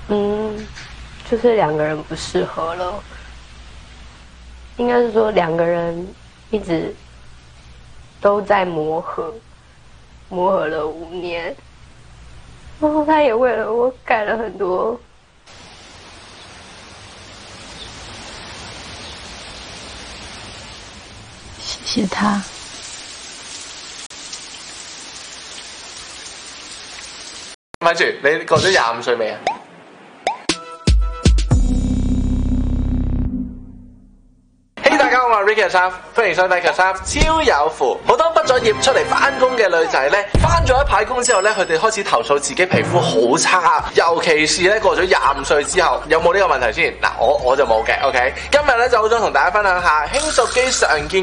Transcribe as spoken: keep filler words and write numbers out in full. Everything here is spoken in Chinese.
嗯，就是两个人不适合了，应该是说两个人一直都在磨合，磨合了五年，然后他也为了我改了很多。 谢谢他。 咪住，你過咗廿五歲未啊？嘿，大家好，我係 Ricky 阿三，歡迎收睇《三超有符》。好多畢咗業出嚟翻工嘅女仔咧，翻咗一排工之後咧，佢哋開始投訴自己皮膚好差，尤其是咧過咗廿五歲之後，有冇呢個問題先？嗱，我我就冇嘅 ，OK。今日咧就好想同大家分享下輕熟肌常見